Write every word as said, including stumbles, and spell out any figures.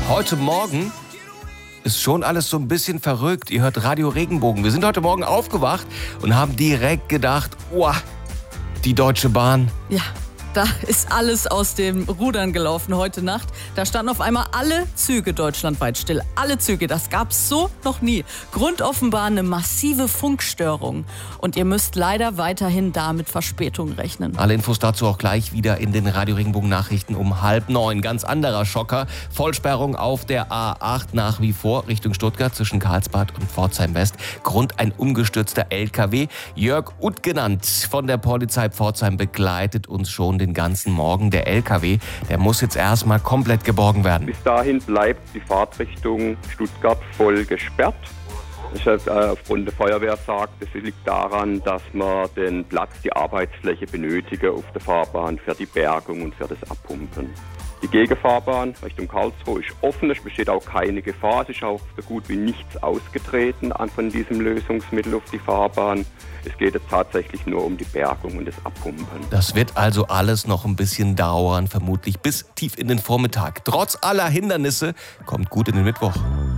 Heute Morgen ist schon alles so ein bisschen verrückt. Ihr hört Radio Regenbogen. Wir sind heute Morgen aufgewacht und haben direkt gedacht, oh, die Deutsche Bahn. Ja, da ist alles aus den Rudern gelaufen heute Nacht. Da standen auf einmal alle Züge deutschlandweit still. Alle Züge, das gab's so noch nie. Grund offenbar eine massive Funkstörung. Und ihr müsst leider weiterhin da mit Verspätung rechnen. Alle Infos dazu auch gleich wieder in den Radio Regenbogen Nachrichten um halb neun. Ganz anderer Schocker. Vollsperrung auf der A acht nach wie vor Richtung Stuttgart zwischen Karlsbad und Pforzheim West. Grund ein umgestürzter L K W. Jörg Utt genannt von der Polizei Pforzheim begleitet uns schon den ganzen Morgen. Der L K W, der muss jetzt erstmal komplett geborgen werden. Bis dahin bleibt die Fahrtrichtung Stuttgart voll gesperrt. Ich habe äh, aufgrund der Feuerwehr sagt, es liegt daran, dass man den Platz, die Arbeitsfläche benötige auf der Fahrbahn für die Bergung und für das Abpumpen. Die Gegenfahrbahn Richtung Karlsruhe ist offen, es besteht auch keine Gefahr. Es ist auch so gut wie nichts ausgetreten von diesem Lösungsmittel auf die Fahrbahn. Es geht jetzt tatsächlich nur um die Bergung und das Abpumpen. Das wird also alles noch ein bisschen dauern, vermutlich bis tief in den Vormittag. Trotz aller Hindernisse kommt gut in den Mittwoch.